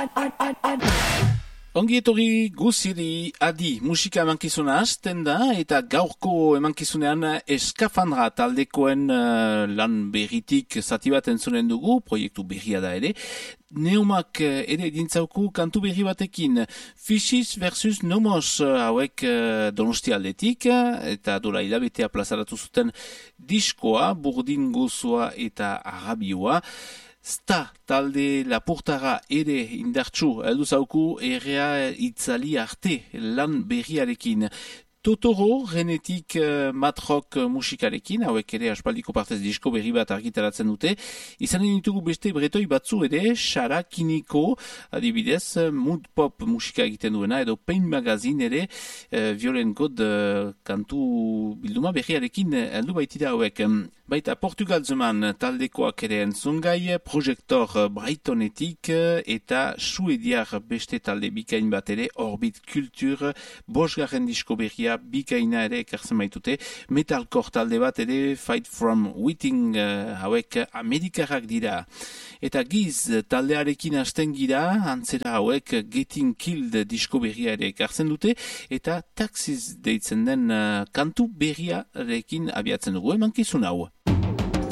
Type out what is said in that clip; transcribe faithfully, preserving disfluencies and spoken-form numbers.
Ongi etorri guziri adi musika emankizuna hasten da eta gaurko emankizunean Eskafandra taldekoen uh, lan berritik zati bat entzunen dugu, proiektu berria da ere. Neumak ere dintzauku kantu berri batekin Fishes versus Nomos hauek Donostia aldetik eta dola hilabetea plazaratu zuten diskoa, burdin gozua eta arabioa. Sta talde lapurtara ere indartsu heldu zauku errea itzali arte lan berriarekin. Totoro genetik uh, matrok musikarekin, hauek ere aspaldiko partez disko berri bat argitaratzen dute. Izanen ditugu beste bretoi batzu ere, Sharakiniko, adibidez, mood pop musika egiten duena, edo Pain Magazine ere, uh, Violent God uh, kantu bilduma berriarekin heldu baitira hauek. Baita Portugal zeman taldekoak ere entzungai, Projektor Brightonetik eta Suediar beste talde bikain bat ere, Orbit Culture, bosgarren disko berria bikaina ere ekartzen baitute, metalcore talde bat ere, Fight from Witting uh, hauek amerikarrak dira. Eta Giz taldearekin hasten gira, antzera hauek Getting Killed disko berria ere ekartzen dute, eta Taxis deitzen den uh, kantu berriarekin abiatzen dugu emankizun hau.